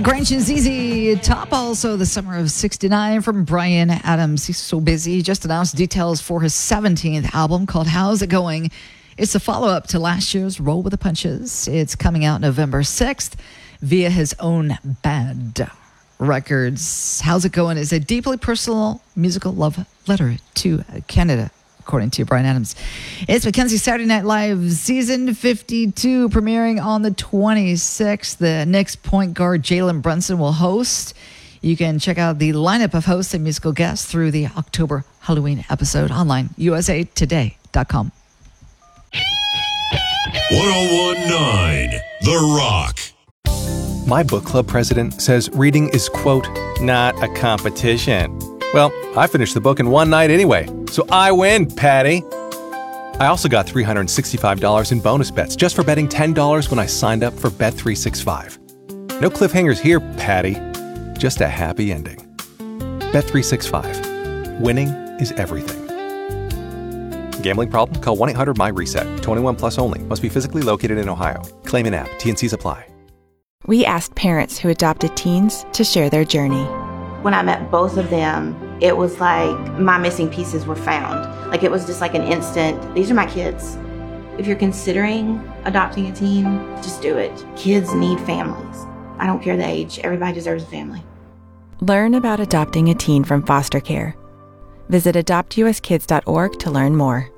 Grange and ZZ Top, also the summer of 69 from Bryan Adams. He's so busy. He just announced details for his 17th album called How's It Going? It's a follow-up to last year's Roll with the Punches. It's coming out November 6th via his own Bad Records. How's It Going is a deeply personal musical love letter to Canada, according to Bryan Adams. It's Mackenzie's Saturday Night Live Season 52, premiering on the 26th. The Knicks point guard Jalen Brunson will host. You can check out the lineup of hosts and musical guests through the October Halloween episode online, usatoday.com. 1019 The Rock. My book club president says reading is, quote, not a competition. Well, I finished the book in one night anyway, so I win, Patty. I also got $365 in bonus bets just for betting $10 when I signed up for Bet365. No cliffhangers here, Patty. Just a happy ending. Bet365. Winning is everything. Gambling problem? Call 1-800-MY-RESET. 21 plus only. Must be physically located in Ohio. Claim in app. T&Cs apply. We asked parents who adopted teens to share their journey. When I met both of them, it was like my missing pieces were found. Like it was just like an instant, these are my kids. If you're considering adopting a teen, just do it. Kids need families. I don't care the age. Everybody deserves a family. Learn about adopting a teen from foster care. Visit adoptuskids.org to learn more.